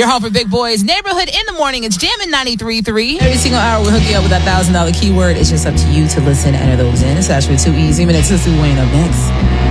Your home for big boys. Neighborhood in the morning. It's Jammin' 93.3. Every single hour we'll hook you up with that $1,000 keyword. It's just up to you to listen and enter those in. It's actually too easy. Minutes to Wayne up next.